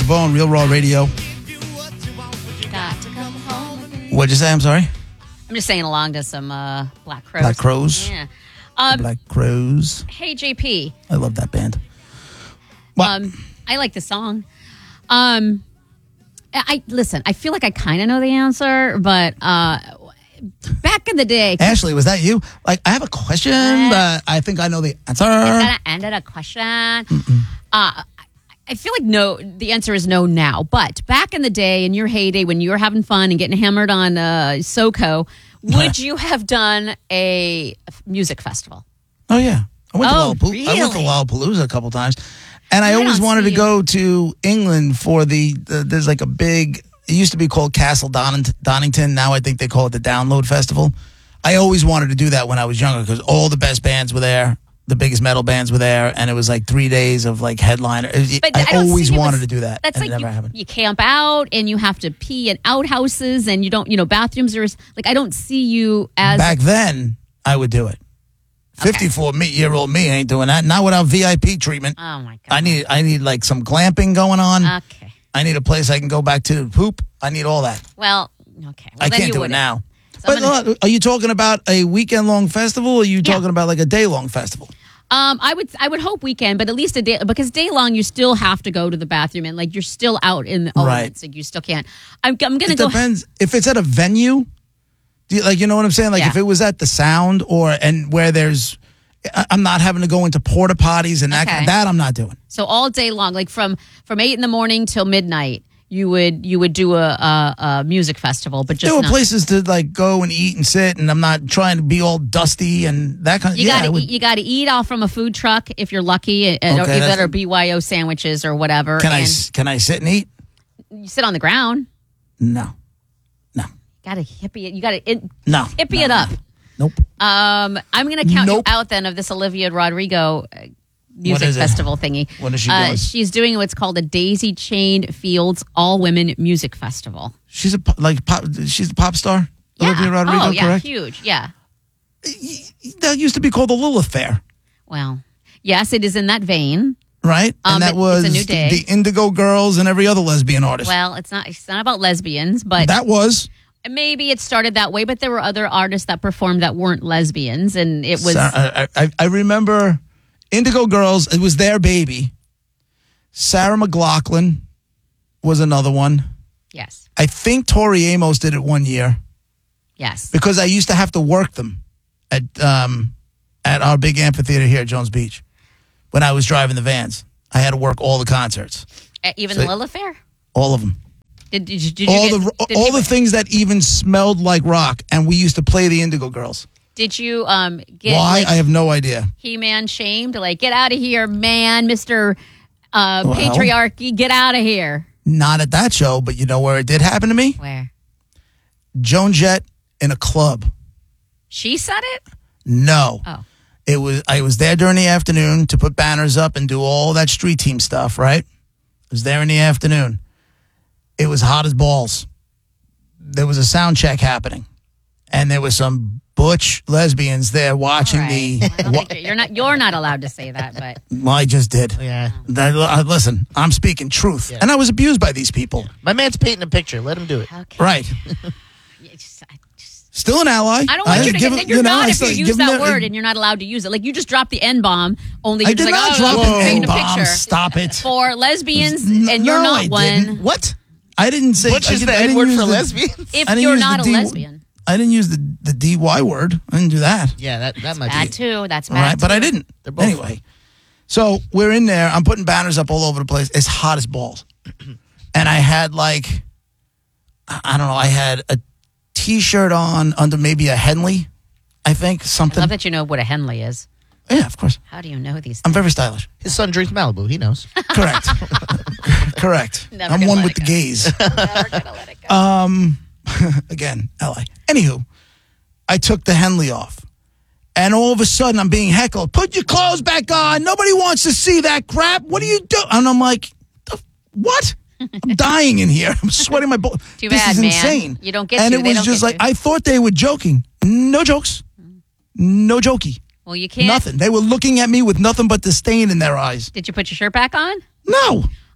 Pavone, Real Raw Radio. Got to come home. What'd you say? I'm sorry? I'm just saying along to some Black Crowes. Black Crowes? Yeah. Black Crowes. Hey, JP. I love that band. What? I like the song. Listen, I feel like I kind of know the answer, but back in the day. Ashley, was that you? Like, I have a question, but I think I know the answer. Is that an end of a question? I feel like no, the answer is no now. But back in the day, in your heyday, when you were having fun and getting hammered on SoCo, would you have done a music festival? Oh, yeah. I went to really? Lollapalooza a couple times. And I always don't wanted see to go to England for there's like a big, it used to be called Castle Donington. Now I think they call it the Download Festival. I always wanted to do that when I was younger because all the best bands were there. The biggest metal bands were there, and it was like 3 days of like headliner. I always wanted to do that. That's and like it never happened. You camp out, and you have to pee in outhouses, and you don't, bathrooms are like I don't see you as back then. I would do it. 54-year-old me ain't doing that. Not without VIP treatment. Oh my god! I need like some glamping going on. Okay. I need a place I can go back to poop. I need all that. Well, okay. Well, I then can't you do it wouldn't. now. So But are you talking about a weekend-long festival, or are you talking about like a day-long festival? I would hope weekend, but at least a day, because day long you still have to go to the bathroom and like you're still out in the elements, like you still can't. I'm gonna It go. depends if it's at a venue. You know what I'm saying? Like if it was at the Sound and where there's, I'm not having to go into porta potties and that I'm not doing. So all day long, like from 8 a.m. till midnight. You would do a music festival, but just there were not. places to like go and eat and sit, and I'm not trying to be all dusty and that kind of. You got to eat off from a food truck if you're lucky, or BYO sandwiches or whatever. Can I sit and eat? You sit on the ground. No. Got to hippie it. You got to hippie it up. Nope. I'm going to count you out then of this Olivia Rodrigo music festival thingy. What is she doing? She's doing what's called a Daisy Chain Fields All Women Music Festival. She's a pop star. Yeah. Olivia Rodrigo, correct? Huge. Yeah. That used to be called the Lilith Fair. Well, yes, it is in that vein. Right? And that was it's a new day. The Indigo Girls and every other lesbian artist. Well, it's not about lesbians, but that was. Maybe it started that way, but there were other artists that performed that weren't lesbians, and it was. I remember Indigo Girls. It was their baby. Sarah McLachlan was another one. Yes. I think Tori Amos did it one year. Yes. Because I used to have to work them at our big amphitheater here at Jones Beach. When I was driving the vans, I had to work all the concerts. Even Lilith Fair? All of them. Did you all the things that even smelled like rock, and we used to play the Indigo Girls. Did you get why? I have no idea. He-Man shamed, like, get out of here, man, Mr. Patriarchy, get out of here. Not at that show, but you know where it did happen to me? Where? Joan Jett in a club. She said it? No. Oh. I was there during the afternoon to put banners up and do all that street team stuff, right? I was there in the afternoon. It was hot as balls. There was a sound check happening, and there was some butch lesbians there watching You're not allowed to say that, but well, I just did. Yeah. Listen, I'm speaking truth, and I was abused by these people. My man's painting a picture. Let him do it. Okay. Right. Still an ally. I don't want you to get you're not if you use that word and you're not allowed to use it. Like you just dropped the N-bomb, only you're just like, drop I'm painting a N-bomb. picture. Stop it. For lesbians, and you're not I one. didn't. What? I didn't say. Butch is the N-word for lesbians? If you're not a lesbian. I didn't use the DY word. I didn't do that. Yeah, that might bad be. too. That's bad. All right, but I didn't. Anyway, so we're in there. I'm putting banners up all over the place. It's hot as balls. And I had like, I don't know, I had a T-shirt on under maybe a Henley, I think, something. I love that you know what a Henley is. Yeah, of course. How do you know these things? I'm very stylish. His son drinks Malibu. He knows. Correct. Correct. I'm one with the gays. Never gonna let it go. Again, L.I. Anywho, I took the Henley off. And all of a sudden, I'm being heckled. Put your clothes back on. Nobody wants to see that crap. What do you do? And I'm like, what? I'm dying in here. I'm sweating my butt. Too this bad, is man. insane. You don't get and to. it was just like, I thought they were joking. No jokes. No jokey. Well, you can't. Nothing. They were looking at me with nothing but disdain in their eyes. Did you put your shirt back on? No.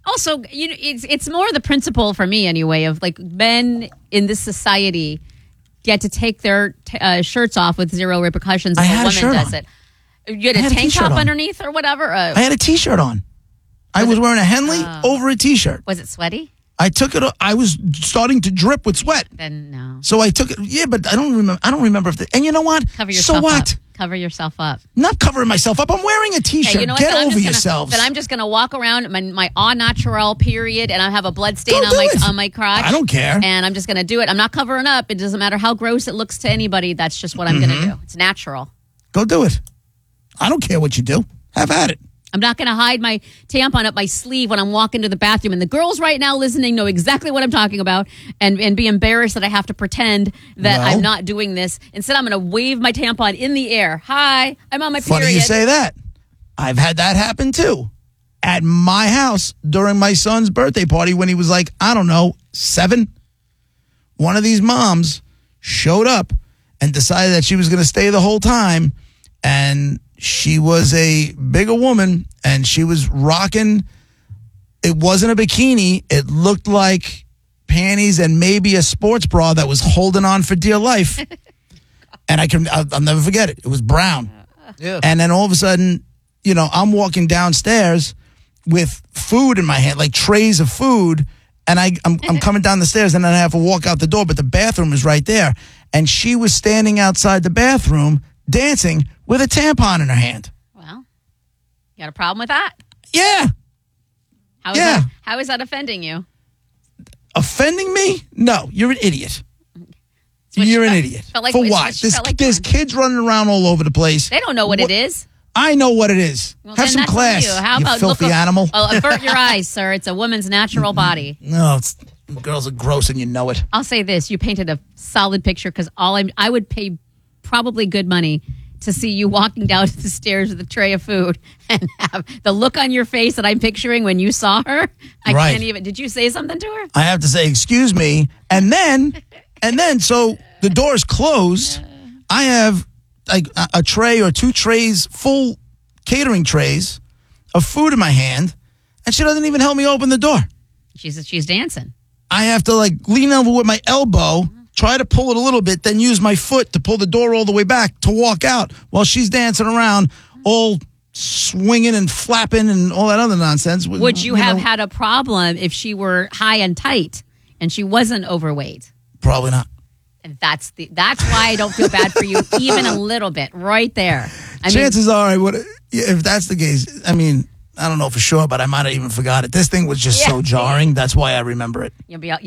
Also, it's more the principle for me anyway of like men in this society get to take their shirts off with zero repercussions if a woman does it. You had a tank top underneath or whatever? I had a T-shirt on. I was wearing a Henley over a T-shirt. Was it sweaty? I took it. I was starting to drip with sweat. Then no. So I took it. Yeah, but I don't remember if. And you know what? Cover yourself so what? Up. Cover yourself up. Not covering myself up. I'm wearing a T-shirt. Hey, you know Get over yourselves. But I'm just gonna walk around my au naturel period, and I have a blood stain on my crotch. I don't care. And I'm just gonna do it. I'm not covering up. It doesn't matter how gross it looks to anybody. That's just what I'm gonna do. It's natural. Go do it. I don't care what you do. Have at it. I'm not going to hide my tampon up my sleeve when I'm walking to the bathroom. And the girls right now listening know exactly what I'm talking about and be embarrassed that I have to pretend that I'm not doing this. Instead, I'm going to wave my tampon in the air. Hi, I'm on my period. Funny you say that. I've had that happen too. At my house during my son's birthday party when he was like, I don't know, 7. One of these moms showed up and decided that she was going to stay the whole time. And she was a bigger woman, and she was rocking. It wasn't a bikini. It looked like panties and maybe a sports bra that was holding on for dear life. And I'll never forget it. It was brown. Yeah. And then all of a sudden, I'm walking downstairs with food in my hand, like trays of food. And I'm coming down the stairs, and then I have to walk out the door, but the bathroom is right there. And she was standing outside the bathroom dancing with a tampon in her hand. Well, you got a problem with that? Yeah. How is that offending you? Offending me? No, you're an idiot. You're an idiot. Like, for what? There's kids running around all over the place. They don't know what it is. I know what it is. Well, have some class, you filthy animal. Avert your eyes, sir. It's a woman's natural body. No, girls are gross and you know it. I'll say this. You painted a solid picture because I would pay probably good money to see you walking down the stairs with a tray of food and have the look on your face that I'm picturing when you saw her. I can't even. Did you say something to her? I have to say, excuse me. And then, so the door's closed. I have like a tray or 2 trays, full catering trays of food in my hand, and she doesn't even help me open the door. She's dancing. I have to like lean over with my elbow, try to pull it a little bit, then use my foot to pull the door all the way back to walk out while she's dancing around, all swinging and flapping and all that other nonsense. Would you have had a problem if she were high and tight and she wasn't overweight? Probably not. And that's why I don't feel bad for you even a little bit right there. Chances are, if that's the case, I mean, I don't know for sure, but I might have even forgot it. This thing was just so jarring. That's why I remember it.